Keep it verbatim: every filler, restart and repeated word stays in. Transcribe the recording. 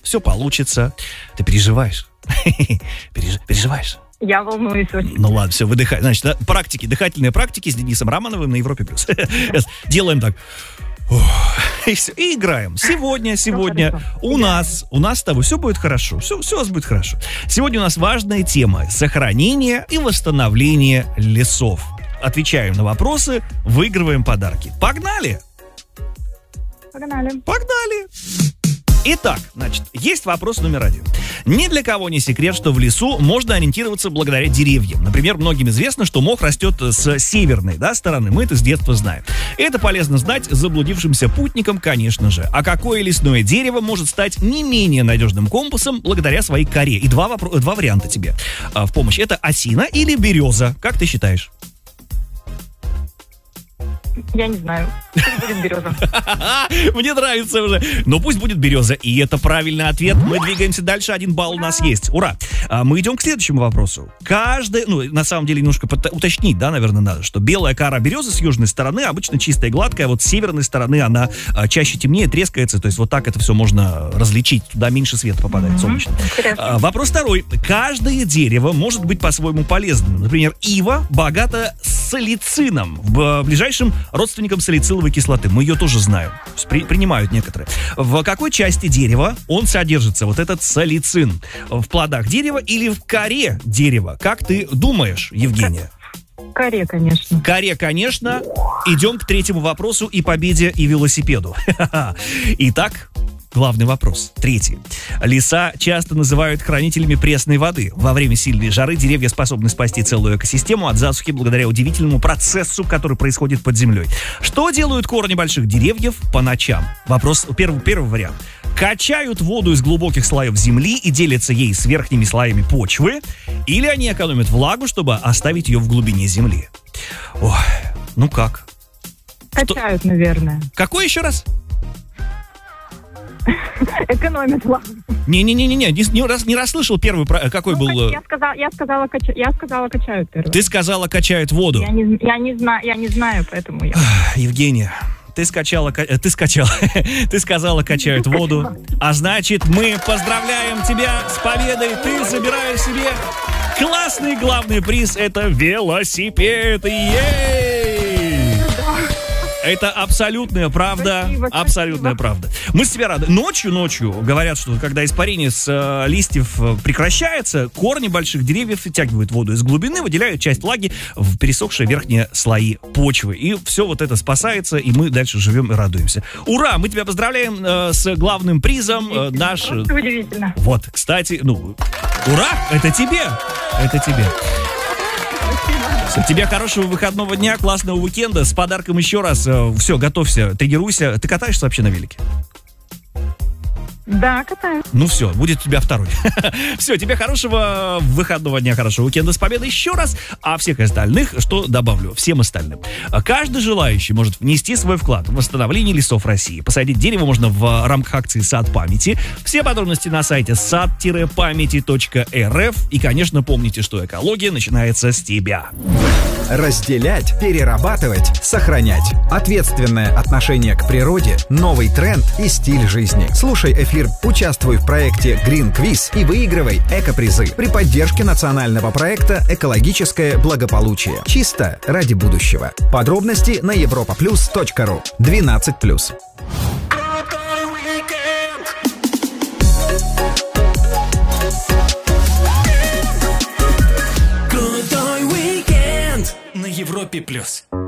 все получится. Ты переживаешь? Переживаешь? Я волнуюсь очень. Ну ладно, все, выдыхай. Значит, да, практики, дыхательные практики с Денисом Романовым на Европе плюс. Делаем так. И, все, и играем. Сегодня, сегодня у нас, у нас с тобой все будет хорошо. Все, все у вас будет хорошо. Сегодня у нас важная тема: сохранение и восстановление лесов. Отвечаем на вопросы, выигрываем подарки. Погнали! Погнали. Погнали! Итак, значит, есть вопрос номер один. Ни для кого не секрет, что в лесу можно ориентироваться благодаря деревьям. Например, многим известно, что мох растет с северной, да, стороны. Мы это с детства знаем. И это полезно знать заблудившимся путникам, конечно же. А какое лесное дерево может стать не менее надежным компасом благодаря своей коре? И два, вопро- два варианта тебе а, в помощь. Это осина или береза? Как ты считаешь? Я не знаю. Пусть будет береза. Мне нравится уже. Но пусть будет береза. И это правильный ответ. Мы двигаемся дальше. Один балл у нас есть. Ура. А мы идем к следующему вопросу. Каждая, ну, на самом деле, немножко уточнить, да, наверное, надо, что белая кора березы с южной стороны обычно чистая и гладкая, а вот с северной стороны она а, чаще темнее, трескается. То есть вот так это все можно различить. Туда меньше света попадает, mm-hmm. солнечно. А, вопрос второй. Каждое дерево может быть по-своему полезным. Например, ива богата салицином, в ближайшем родственником салициловой кислоты. Мы ее тоже знаем. При, принимают некоторые. В какой части дерева он содержится, вот этот салицин? В плодах дерева или в коре дерева? Как ты думаешь, Евгения? В коре, конечно. В коре, конечно. Идем к третьему вопросу и победе, и велосипеду. Итак, главный вопрос. Третий. Леса часто называют хранителями пресной воды. Во время сильной жары деревья способны спасти целую экосистему от засухи благодаря удивительному процессу, который происходит под землей. Что делают корни больших деревьев по ночам? Вопрос, первый, первый вариант. Качают воду из глубоких слоев земли и делятся ей с верхними слоями почвы, или они экономят влагу, чтобы оставить ее в глубине земли? Ой, ну как? Качают, Что? Наверное. Какой еще раз? Экономит влагу. Не-не-не-не, не, не, раз, не расслышал первый, какой ну, был... Я сказала, я, сказала, кача, я сказала, качают первый. Ты сказала, качают воду. Я не, я не, знаю, я не знаю, поэтому я... Евгения, ты скачала, ты скачала, ты сказала, качают воду, а значит, мы поздравляем тебя с победой, ты забираешь себе классный главный приз, это велосипед, ей! Это абсолютная правда, спасибо, абсолютная спасибо. правда. Мы с тебя рады. Ночью, ночью говорят, что когда испарение с э, листьев прекращается, корни больших деревьев втягивают воду из глубины, выделяют часть влаги в пересохшие верхние слои почвы. И все вот это спасается, и мы дальше живем и радуемся. Ура! Мы тебя поздравляем э, с главным призом. Э, наш... Просто удивительно. Вот, кстати, ну, ура! Это тебе! Это тебе. Тебе хорошего выходного дня, классного уикенда, с подарком еще раз. Все, готовься, тренируйся. Ты катаешься вообще на велике? Да, катаюсь. Ну все, будет у тебя второй. Все, тебе хорошего выходного дня, хорошего уикенда с победой еще раз. А всех остальных, что добавлю, всем остальным. Каждый желающий может внести свой вклад в восстановление лесов России. Посадить дерево можно в рамках акции «Сад памяти». Все подробности на сайте сад памяти точка эр эф. И, конечно, помните, что экология начинается с тебя. Разделять, перерабатывать, сохранять. Ответственное отношение к природе, новый тренд и стиль жизни. Слушай эфир, участвуй в проекте Green Quiz и выигрывай эко-призы при поддержке национального проекта «Экологическое благополучие». Чисто ради будущего. Подробности на европа плюс точка ру. двенадцать плюс. На Европе плюс.